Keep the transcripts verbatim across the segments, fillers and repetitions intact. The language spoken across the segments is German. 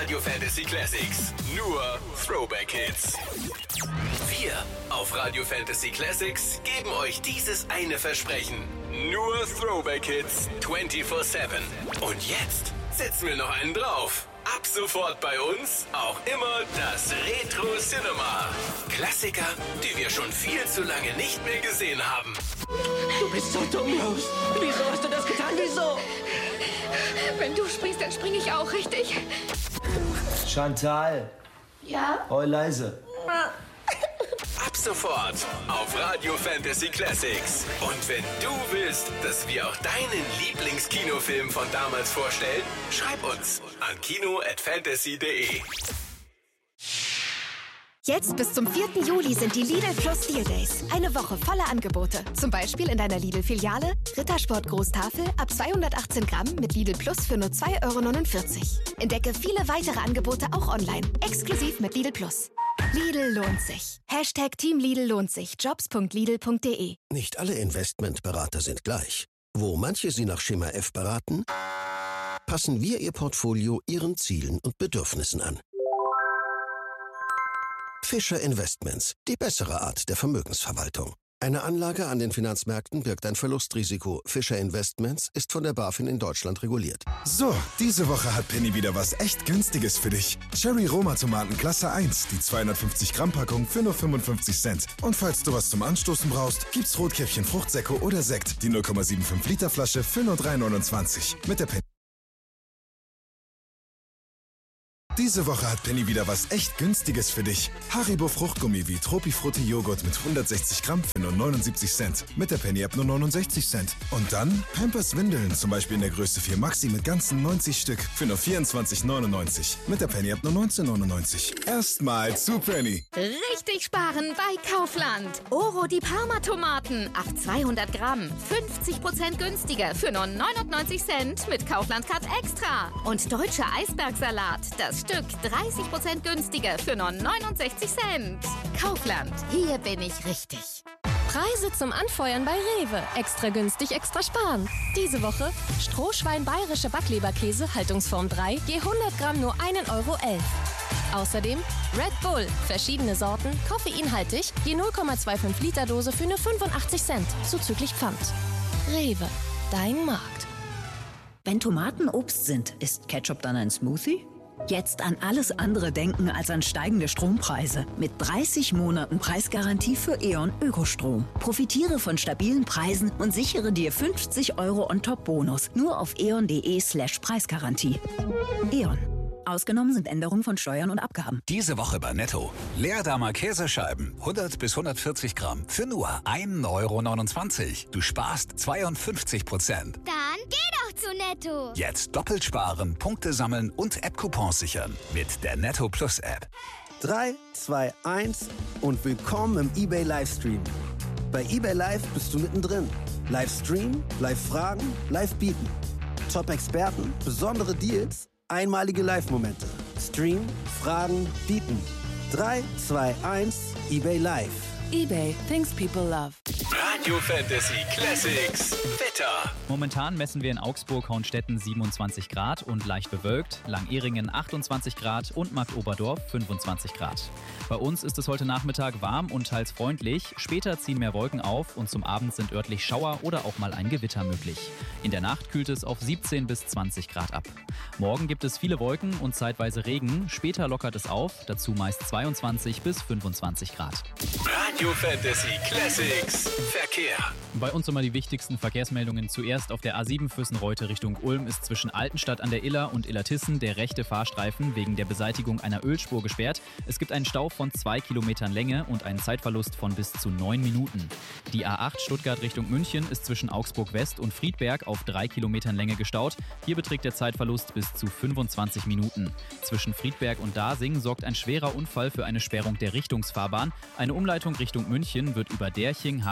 Radio Fantasy Classics. Nur Throwback Hits. Wir auf Radio Fantasy Classics geben euch dieses eine Versprechen. Nur Throwback Hits vierundzwanzig sieben. Und jetzt setzen wir noch einen drauf. Ab sofort bei uns auch immer das Retro Cinema. Klassiker, die wir schon viel zu lange nicht mehr gesehen haben. Du bist so dumm, Rose. Wieso hast du das getan? Wieso? Wenn du springst, dann springe ich auch, richtig? Chantal. Ja? Oh, leise. Ab sofort auf Radio Fantasy Classics. Und wenn du willst, dass wir auch deinen Lieblingskinofilm von damals vorstellen, schreib uns an kino at fantasy punkt de. Jetzt bis zum vierten Juli sind die Lidl Plus Deal Days. Eine Woche voller Angebote. Zum Beispiel in deiner Lidl-Filiale Rittersport Großtafel ab zweihundertachtzehn Gramm mit Lidl Plus für nur zwei Euro neunundvierzig. Entdecke viele weitere Angebote auch online. Exklusiv mit Lidl Plus. Lidl lohnt sich. Hashtag Team Lidl lohnt sich. jobs punkt lidl punkt de. Nicht alle Investmentberater sind gleich. Wo manche Sie nach Schema F beraten, passen wir Ihr Portfolio Ihren Zielen und Bedürfnissen an. Fischer Investments, die bessere Art der Vermögensverwaltung. Eine Anlage an den Finanzmärkten birgt ein Verlustrisiko. Fischer Investments ist von der BaFin in Deutschland reguliert. So, diese Woche hat Penny wieder was echt Günstiges für dich. Cherry Roma Tomaten Klasse eins, die zweihundertfünfzig Gramm Packung für nur fünfundfünfzig Cent. Und falls du was zum Anstoßen brauchst, gibt's Rotkäppchen Fruchtsäcke oder Sekt, die null Komma fünfundsiebzig Liter Flasche für nur drei neunundzwanzig. Mit der Penny. Diese Woche hat Penny wieder was echt Günstiges für dich. Haribo Fruchtgummi wie Tropifrutti Joghurt mit hundertsechzig Gramm für nur neunundsiebzig Cent. Mit der Penny-App nur neunundsechzig Cent. Und dann Pampers Windeln, zum Beispiel in der Größe vier Maxi mit ganzen neunzig Stück für nur vierundzwanzig neunundneunzig. Mit der Penny-App nur neunzehn neunundneunzig. Erstmal zu Penny. Richtig sparen bei Kaufland. Oro die Parma-Tomaten ab zweihundert Gramm. fünfzig Prozent günstiger für nur neunundneunzig Cent mit Kaufland Card Extra. Und deutscher Eisbergsalat, das Stück dreißig Prozent günstiger für nur neunundsechzig Cent. Kaufland, hier bin ich richtig. Preise zum Anfeuern bei Rewe. Extra günstig, extra sparen. Diese Woche Strohschwein bayerische Backleberkäse, Haltungsform drei, je hundert Gramm nur ein Euro elf. Außerdem Red Bull, verschiedene Sorten, koffeinhaltig, je null Komma fünfundzwanzig Liter Dose für nur fünfundachtzig Cent, zuzüglich Pfand. Rewe, dein Markt. Wenn Tomaten Obst sind, ist Ketchup dann ein Smoothie? Jetzt an alles andere denken als an steigende Strompreise. Mit dreißig Monaten Preisgarantie für E.ON Ökostrom. Profitiere von stabilen Preisen und sichere dir fünfzig Euro on-top-Bonus. Nur auf eon.de slash Preisgarantie. E.ON. Ausgenommen sind Änderungen von Steuern und Abgaben. Diese Woche bei Netto. Leerdammer Käsescheiben, hundert bis hundertvierzig Gramm, für nur ein Euro neunundzwanzig. Du sparst zweiundfünfzig Prozent. Dann geh doch zu Netto. Jetzt doppelt sparen, Punkte sammeln und App-Coupons sichern mit der Netto Plus App. drei, zwei, eins und willkommen im eBay Livestream. Bei eBay Live bist du mittendrin. Livestream, Live-Fragen, Live-Bieten. Top-Experten, besondere Deals, einmalige Live-Momente. Stream, Fragen, Bieten. drei, zwei, eins, eBay Live. eBay, things people love. Radio Fantasy Classics Wetter. Momentan messen wir in Augsburg-Hornstetten siebenundzwanzig Grad und leicht bewölkt, Langehringen achtundzwanzig Grad und Marktoberdorf fünfundzwanzig Grad. Bei uns ist es heute Nachmittag warm und teils freundlich. Später ziehen mehr Wolken auf und zum Abend sind örtlich Schauer oder auch mal ein Gewitter möglich. In der Nacht kühlt es auf siebzehn bis zwanzig Grad ab. Morgen gibt es viele Wolken und zeitweise Regen. Später lockert es auf, dazu meist zweiundzwanzig bis fünfundzwanzig Grad. Radio Fantasy Classics Verkehr. Bei uns immer die wichtigsten Verkehrsmeldungen. Zuerst auf der A sieben Füssen-Reute Richtung Ulm ist zwischen Altenstadt an der Iller und Illertissen der rechte Fahrstreifen wegen der Beseitigung einer Ölspur gesperrt. Es gibt einen Stau von zwei Kilometern Länge und einen Zeitverlust von bis zu neun Minuten. Die A acht Stuttgart Richtung München ist zwischen Augsburg West und Friedberg auf drei Kilometern Länge gestaut. Hier beträgt der Zeitverlust bis zu fünfundzwanzig Minuten. Zwischen Friedberg und Dasing sorgt ein schwerer Unfall für eine Sperrung der Richtungsfahrbahn. Eine Umleitung Richtung München wird über Derching, Haberskirchen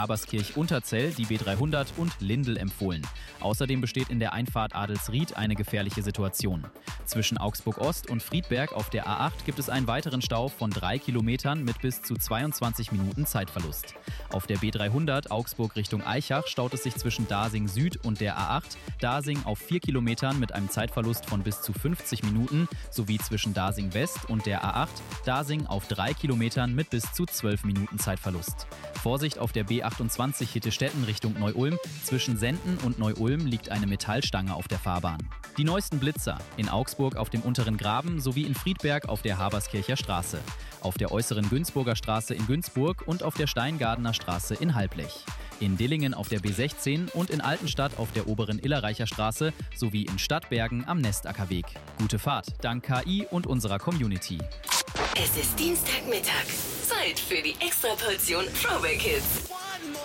Unterzell, die B dreihundert und Lindel empfohlen. Außerdem besteht in der Einfahrt Adelsried eine gefährliche Situation. Zwischen Augsburg Ost und Friedberg auf der A acht gibt es einen weiteren Stau von drei Kilometern mit bis zu zweiundzwanzig Minuten Zeitverlust. Auf der B dreihundert Augsburg Richtung Aichach staut es sich zwischen Dasing Süd und der A acht, Dasing auf vier Kilometern mit einem Zeitverlust von bis zu fünfzig Minuten, sowie zwischen Dasing West und der A acht, Dasing auf drei Kilometern mit bis zu zwölf Minuten Zeitverlust. Vorsicht auf der B achtundzwanzig Hittestetten Richtung Neu-Ulm. Zwischen Senden und Neu-Ulm liegt eine Metallstange auf der Fahrbahn. Die neuesten Blitzer in Augsburg auf dem Unteren Graben sowie in Friedberg auf der Haberskircher Straße, auf der Äußeren Günzburger Straße in Günzburg und auf der Steingardener Straße in Halblech, in Dillingen auf der B sechzehn und in Altenstadt auf der Oberen Illerreicher Straße sowie in Stadtbergen am Nestackerweg. Gute Fahrt, dank K I und unserer Community. Es ist Dienstagmittag. Zeit für die Extraportion Throwback Hits.